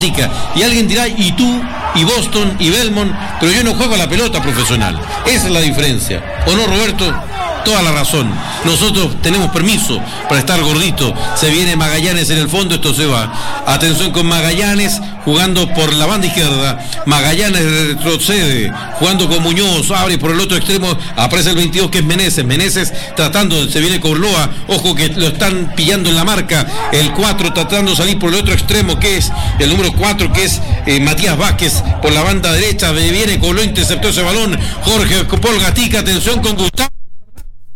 Y alguien dirá, y tú, y Boston, y Belmont, pero yo no juego a la pelota profesional. Esa es la diferencia. ¿O no, Roberto? Toda la razón. Nosotros tenemos permiso para estar gorditos. Se viene Magallanes en el fondo, esto se va. Atención con Magallanes, jugando por la banda izquierda. Magallanes retrocede, jugando con Muñoz, abre por el otro extremo, aparece el 22 que es Meneses. Meneses tratando, se viene Corloa, ojo que lo están pillando en la marca. El 4 tratando de salir por el otro extremo, que es el número 4, que es Matías Vázquez, por la banda derecha. Viene Corloa, interceptó ese balón. Jorge Paul Gatica, atención con Gustavo.